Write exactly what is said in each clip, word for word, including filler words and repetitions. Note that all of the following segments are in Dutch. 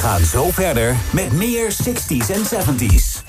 gaan zo verder met meer zestig's en zeventig's.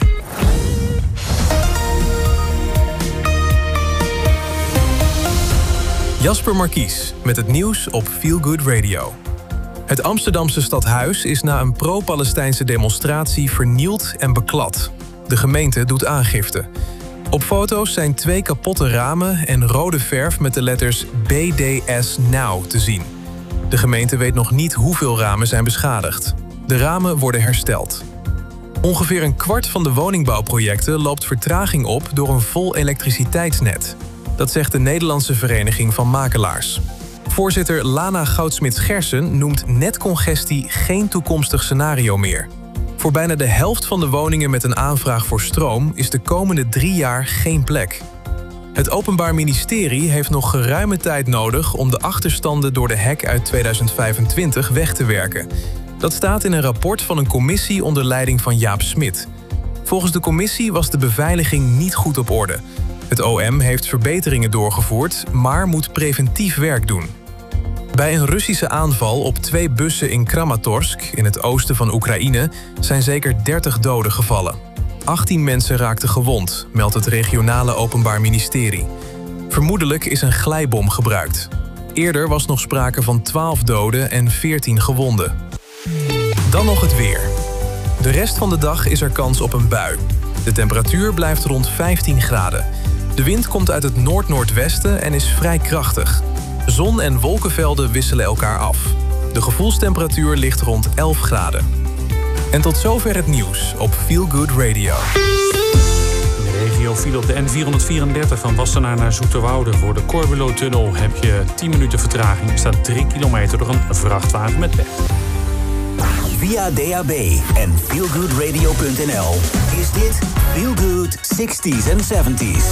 Jasper Markies met het nieuws op Feel Good Radio. Het Amsterdamse stadhuis is na een pro-Palestijnse demonstratie vernield en beklad. De gemeente doet aangifte. Op foto's zijn twee kapotte ramen en rode verf met de letters B D S Now te zien. De gemeente weet nog niet hoeveel ramen zijn beschadigd. De ramen worden hersteld. Ongeveer een kwart van de woningbouwprojecten loopt vertraging op door een vol elektriciteitsnet. Dat zegt de Nederlandse Vereniging van Makelaars. Voorzitter Lana Goudsmit-Gersen noemt netcongestie geen toekomstig scenario meer. Voor bijna de helft van de woningen met een aanvraag voor stroom is de komende drie jaar geen plek. Het Openbaar Ministerie heeft nog geruime tijd nodig om de achterstanden door de hek uit tweeduizend vijfentwintig weg te werken. Dat staat in een rapport van een commissie onder leiding van Jaap Smit. Volgens de commissie was de beveiliging niet goed op orde. Het O M heeft verbeteringen doorgevoerd, maar moet preventief werk doen. Bij een Russische aanval op twee bussen in Kramatorsk, in het oosten van Oekraïne, zijn zeker dertig doden gevallen. achttien mensen raakten gewond, meldt het regionale Openbaar Ministerie. Vermoedelijk is een glijbom gebruikt. Eerder was nog sprake van twaalf doden en veertien gewonden. Dan nog het weer. De rest van de dag is er kans op een bui. De temperatuur blijft rond vijftien graden. De wind komt uit het noord-noordwesten en is vrij krachtig. Zon- en wolkenvelden wisselen elkaar af. De gevoelstemperatuur ligt rond elf graden. En tot zover het nieuws op Feel Good Radio. In de regio viel op de N vierhonderdvierendertig van Wassenaar naar Zoeterwoude. Voor de Corbulo-tunnel heb je tien minuten vertraging. Er staat drie kilometer door een vrachtwagen met pech. Via D A B en feelgoodradio punt n l is dit Feel Good zestig's en zeventig's.